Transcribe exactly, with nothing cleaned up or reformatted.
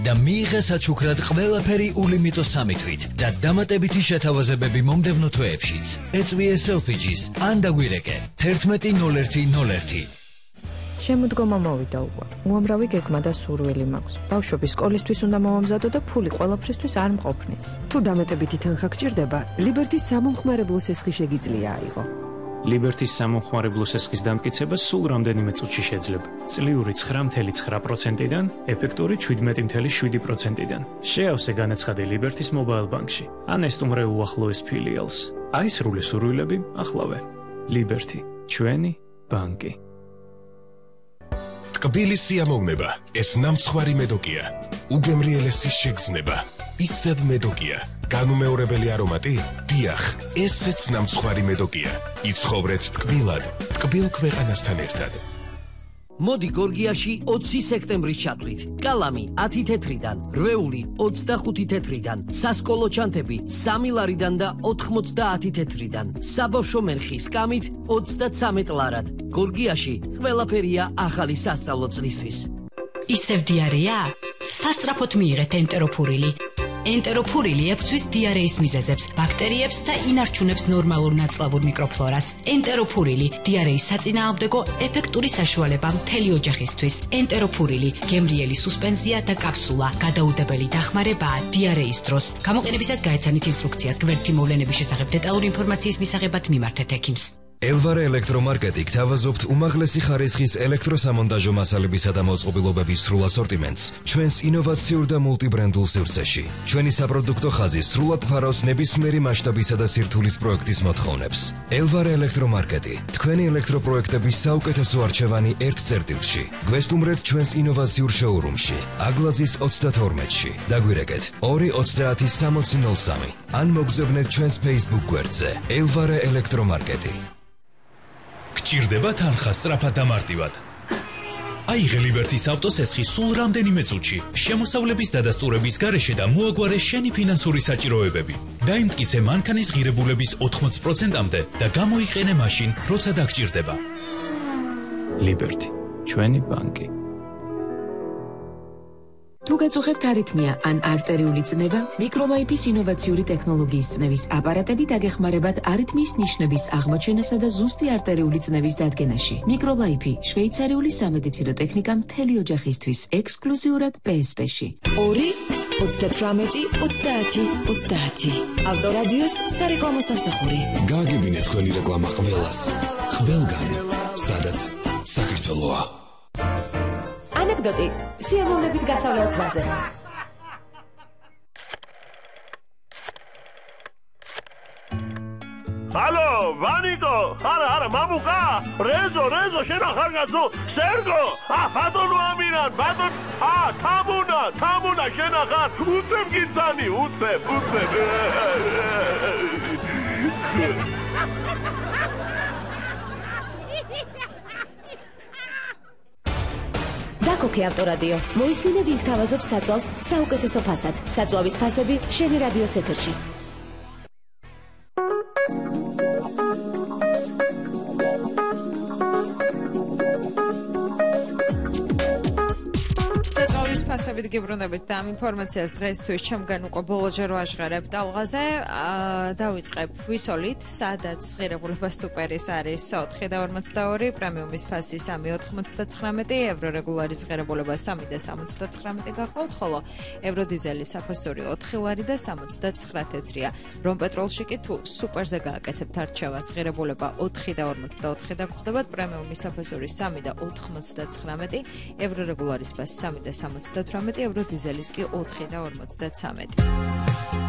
და მიიღე საჩუქრად ყველაფერი ულიმიტო სამი თვით და დამატებითი შეთავაზებები მომდევნო თვეებშიც. ეწვიე სელფიჯის ან დაგვირეკე თერთმეტი ნოლ ერთი ნოლ ერთი. შემოდგომა მოვიდა უკვე. უამრავი გეგმა და სურვილი მაქვს. ბავშვები სკოლისთვის უნდა მოვამზადო და ფული ყველაფრისთვის არ მყოფნის. თუ დამატებითი თანხა გჭირდება, ლიბერტის სამომხმარებლო სესხი შეგიძლია აიღო. ლიბერტის სამომხმარებლო სესხის დამტკიცება სულ რამდენიმე წუთში შეძლებ. წლიური ცხრა წუთი ცხრა პროცენტიდან, ეფექტური შვიდმეტი წუთი შვიდი პროცენტიდან. შეავსე განაცხადი ლიბერტის მობაილ ბანკში. ან ესტუმრე უახლოეს ფილიალს. აისრულე სურვილები ახლავე. ლიბერტი, ჩვენი ბანკი. ტკბილი სიამოვნება, ეს ნამცხვარი მედოკია. უგემრიელესი შეგრძნება, ისევ მედოკია. განუმეორებელი არომატი? დიახ, ესეც ნამცხვარი მედოკია. იცხოვრეთ ტკბილად, ტკბილ ქვეყანასთან ერთად. მოდი გორგიაში ოცი სექტემბრის ჩათვლით. კალამი ათი თეთრიდან, რვეული ოცდახუთი თეთრიდან, სასკოლო ჩანთები სამი ლარიდან და ოთხმოცდაათი თეთრიდან. საბავშვო მერხი სკამით ოცდაცამეტ ლარად. გორგიაში ყველაფერია ახალი სასწავლო წლისთვის. ისევ დიარეა? სასწრაფოდ მიიღეთ ენტეროფურილი. ენტეროფურილი ებწვის დიარეის მიზეზებს, ბაქტერიებს და ინარჩუნებს ნორმალურ ნაწლავურ მიკროფლორას. ენტეროფურილი დიარეის საწინააღმდეგო ეფექტური საშუალება მთელი ოჯახისთვის. ენტეროფურილი გემრიელი სუსპენზია და კაფსულა, გადაუდებელი დახმარებაა დიარეის დროს. გამოყენებისას გაეცანით ინსტრუქციას. გვერდითი მოვლენების შესახებ დეტალური ინფორმაციის მისაღებად მიმართეთ ექიმს. ელვარე ელექტრომარკეტი გთავაზობთ უმაღლესი ხარისხის ელექტროსამონტაჟო მასალებისა და მოწყობილობების სრულ ასორტიმენტს ჩვენს ინოვაციურ და მულტიბრენდულ სივრცეში. ჩვენი საპროდუქტო ხაზი სრულად ფარავს ნებისმიერი მასშტაბისა და სირთულის პროექტის მოთხოვნებს. ელვარე ელექტრომარკეტი, თქვენი ელექტროპროექტების საუკეთესო არჩევანი ერთ წერტილში. გვესტუმრეთ ჩვენს ინოვაციურ შოურუმში, აგლაძის ოცდათორმეტში. დაგვირეკეთ ორი ოცდაათი სამოცი ნოლ სამი. ან მოგზავნეთ ჩვენს Facebook გვერდზე ელვარე ელექტრომარკეტი. გჭირდება თანხა სწრაფად და მარტივად. აიღე ლიბერტის ავტოსესხი სულ რამდენიმე წუთში, შემოსავლების დადასტურების გარეშე და მოაგვარე შენი ფინანსური საჭიროებები. დაიმტკიცე მანქანის ღირებულების ოთხმოცი პროცენტამდე და გამოიყენე მაშინ, როცა დაგჭირდება. ლიბერტი, ჩვენი ბანკი. თუ გაწუხებთ არითმია ან არტერიული წნევა, მიკროლაიფის ინოვაციური ტექნოლოგიის წნევის აპარატები დაგეხმარებათ არითმიის ნიშნების აღმოჩენასა და ზუსტი არტერიული წნევის დადგენაში. მიკროლაიფი შვეიცარიული სამედიცინო ტექნიკა მთელი ოჯახისთვის, ექსკლუზიურად პე ეს პე-ში. ორი ოცდათვრამეტი ოცდაათი ოცდაათი. ავტორადიოს სარეკლამო სამსახური. გააგებინეთ თქვენი რეკლამა ყველას. ყველგან, სადაც საქართველოა. ანეკდოტი სიამოვნებით გასავლელ გზაზე. Hallo, Vaniko, არა, არა, მამუკა, რეზო, რეზო, შენ ახარ გაცო, სერგო, ა, ბატონო ამირან, ბატონ, ა, თამუნა, თამუნა, შენ ახარ, უცებ გიცანი, უცებ, უცებ. დაკოქე ავტორადიო. მოისმინე ვინ გთავაზობს საწვავს საუკეთესო ფასად. საწვავის ფასები შენი რადიოს ეთერში. ფასებით გიბრუნებით და ამ ინფორმაციას დღესთვის ჩემგან უკვე ბოლოჯერ ვაჟღერებ ტალღაზე. დავიწყებ ვისოლით, სადაც ღირებულება სუპერის არის ოთხი და ორმოცდაორი, პრემიუმის ფასი სამი ოთხმოცდათხრამეტი, ევრო რეგულარის ღირებულება სამი და სამოცდათხრამეტი გახლავთ, ხოლო ევრო დიზელის საფასური ოთხი ლარი და სამოცდაცხრა თეთრია. რომ პეტროლში კი თუ სუპერზე გააკეთებთ არჩევას, ღირებულება ოთხი და ორმოცდაოთხი დაგხვდებათ, პრემიუმის საფასური სამი და ოთხმოცდათხრამეტი, ევრო რეგულარის ფასი სამი და სამოცდათვრამეტი, ევრო დიზელის კი ოთხი და ორმოცდაცამეტი.